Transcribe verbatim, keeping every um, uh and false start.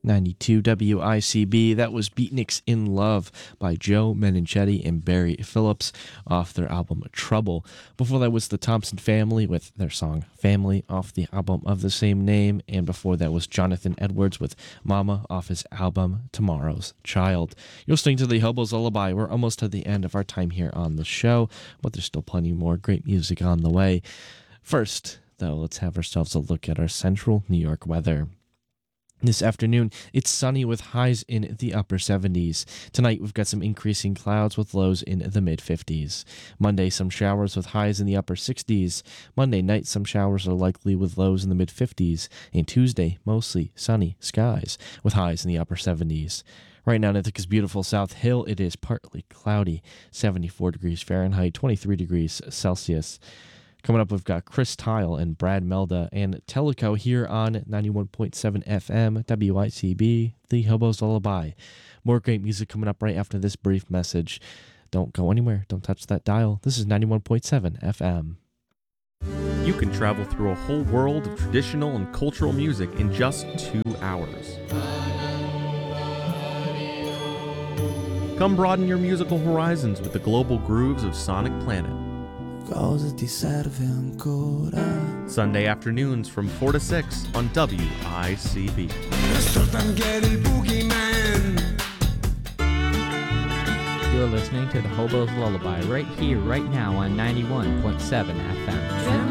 ninety-two W I C B. That was Beatniks in Love by Joe Meninchetti and Barry Phillips off their album Trouble. Before that was the Thompson Family with their song Family off the album of the same name. And before that was Jonathan Edwards with Mama off his album Tomorrow's Child. You're listening to the Hobo's Lullaby. We're almost at the end of our time here on the show, but there's still plenty more great music on the way. First, though, let's have ourselves a look at our central New York weather. This afternoon, it's sunny with highs in the upper seventies. Tonight, we've got some increasing clouds with lows in the mid-fifties. Monday, some showers with highs in the upper sixties. Monday night, some showers are likely with lows in the mid-fifties. And Tuesday, mostly sunny skies with highs in the upper seventies. Right now in Ithaca's beautiful South Hill, it is partly cloudy, seventy-four degrees Fahrenheit, twenty-three degrees Celsius. Coming up, we've got Chris Tile and Brad Melda and Teleco here on ninety-one point seven F M, W I C B, The Hobo's Lullaby. More great music coming up right after this brief message. Don't go anywhere. Don't touch that dial. This is ninety-one point seven F M. You can travel through a whole world of traditional and cultural music in just two hours. Come broaden your musical horizons with the global grooves of Sonic Planet. Sunday afternoons from four to six on W I C B. You're listening to the Hobo's Lullaby right here, right now on ninety-one point seven F M.